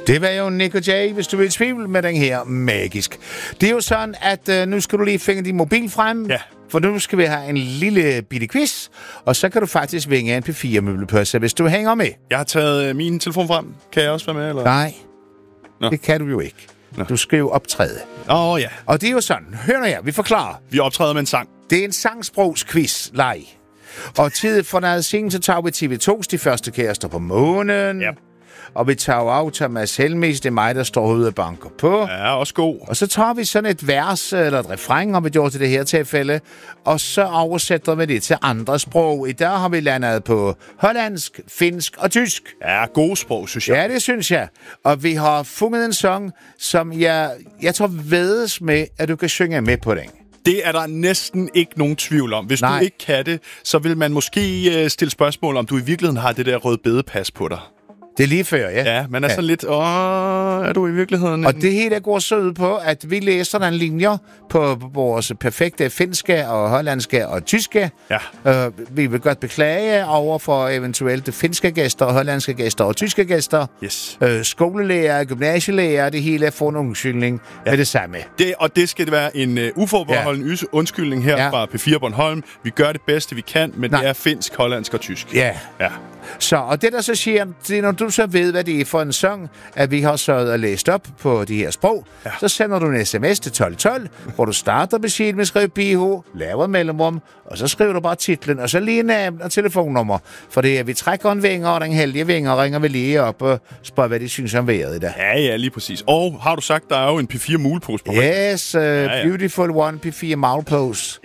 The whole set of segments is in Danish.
Det var jo Nick og Jay, hvis du vil i tvivl med den her magisk. Det er jo sådan, at nu skal du lige finde din mobil frem. Ja. For nu skal vi have en lille bitte quiz, og så kan du faktisk vinge en P4-møbelpølse, hvis du hænger med. Jeg har taget min telefon frem. Kan jeg også være med, eller? Nej, det kan du jo ikke. Du skal jo optræde. Ja. Og det er jo sådan. Hør nu her, vi forklarer. Vi optræder med en sang. Det er en sangsprogsquiz, leg. Og tid for noget singen, så tager vi TV2's De Første Kærester på månen. Ja. Og vi tager af Thomas Helmis, det er mig, der står ude og banker på. Ja, også god. Og så tager vi sådan et vers eller et refræng, om vi gjorde til det her tilfælde, og så oversætter vi det til andre sprog. I dag har vi landet på hollandsk, finsk og tysk. Ja, gode sprog, synes jeg. Ja, det synes jeg. Og vi har fundet en sang, som jeg tror vædes med, at du kan synge med på den. Det er der næsten ikke nogen tvivl om. Hvis du ikke kan det, så vil man måske stille spørgsmål, om du i virkeligheden har det der rødbedepas på dig. Det er lige før, ja. Ja, man er sådan lidt, er du i virkeligheden... Og det hele går så ud på, at vi læser den linjer på vores perfekte finske og hollandske og tyske. Ja. Vi vil godt beklage over for eventuelt finske gæster, hollandske gæster og tyske gæster. Yes. Skolelærer, gymnasielærer, det hele får en undskyldning med det samme. Det skal være en uforbeholden undskyldning her fra P4 Bornholm. Vi gør det bedste, vi kan, men det er finsk, hollandsk og tysk. Ja. Så, og det der så siger, det er, når du så ved, hvad det er for en sang, at vi har sørget og læst op på de her sprog, så sender du en sms til 1212, hvor du starter beskeden med at skrive BH, laver et mellemrum, og så skriver du bare titlen, og så lige navn og telefonnummer. For det er, vi trækker en vinger, og den heldige vinger ringer vi lige op og spørger, hvad de synes om vejret i dag. Ja, lige præcis. Og har du sagt, der er jo en P4 mulepose på Yes, beautiful one P4 mulepose.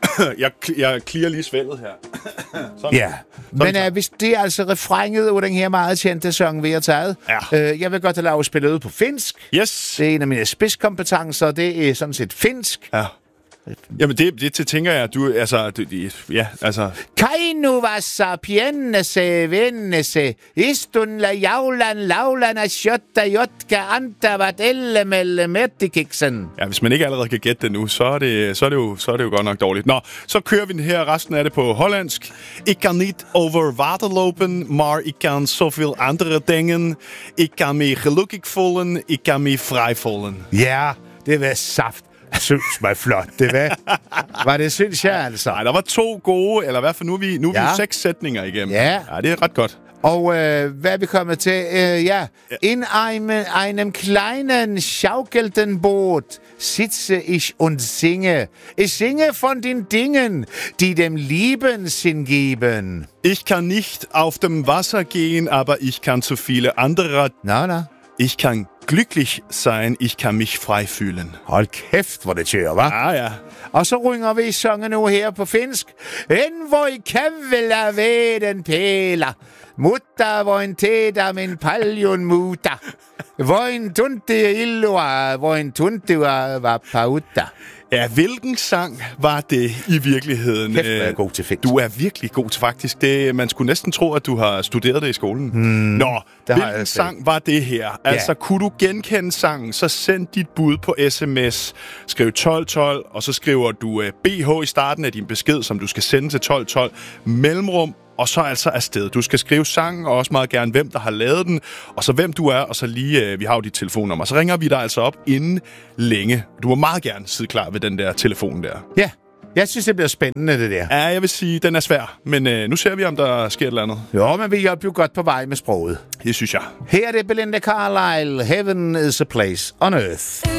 Jeg clear lige svældet her. Sådan. Ja, men hvis det er altså refrænget af den her meget kendte sang, vi har taget. Jeg vil godt have lavet spillet ud på finsk. Yes. Det er en af mine spidskompetencer, det er sådan set finsk. Ja. Jamen, det tænker jeg, du, altså... Kainu vassa piennese vennese, istun la jaulan laulana shotta jotka antavat ellemelle mertikiksen. Ja, hvis man ikke allerede kan gætte det nu, så er det jo godt nok dårligt. Nå, så kører vi den her, resten af det på hollandsk. Ik kan niet over water lopen, maar ik kan zoveel andere dingen. Ik kan me gelukkig voelen, ik kan me vrij voelen. Ja, det var saft. Synes mig flot, det var det, synes jeg altså. Nej, der var 2 gode, eller hvad for nu er vi 6 sætninger igennem. Ja, det er ret godt. Og hvad er vi kommet til? In einem kleinen schaukelnden Boot sitze ich und singe. Ich singe von den Dingen, die dem Lieben Sinn geben. Ich kann nicht auf dem Wasser gehen, aber ich kann zu viele andere... Na. Ich kann glücklich sein, ich kan mich frei fühlen. Hold kæft, hvor det kører, hva'? Ja. Og så rynger vi sangen nu her på finsk. En voi kævela veden pæler. Mutta voin tehdä min paljon muuta. Voin tuntia illoa, voin tuntia vapautta. Ja, hvilken sang var det i virkeligheden? Kæft, jeg er god til finsk. Du er virkelig god til faktisk. Man skulle næsten tro, at du har studeret det i skolen. Nå, hvilken sang var det her? Altså, kunne du genkende sangen, så send dit bud på sms. Skriv 1212, og så skriver du BH i starten af din besked, som du skal sende til 1212. Mellemrum, og så altså afsted. Du skal skrive sangen, og også meget gerne, hvem der har lavet den, og så hvem du er, og så lige, vi har jo dit telefonnummer. Så ringer vi dig altså op inden længe. Du må meget gerne sidde klar ved den der telefon der. Ja, jeg synes, det bliver spændende, det der. Ja, jeg vil sige, den er svær, men nu ser vi, om der sker et eller andet. Jo, men vi hjælper jo godt på vej med sproget. Det synes jeg. Her er det Belinda Carlisle, Heaven is a Place on Earth.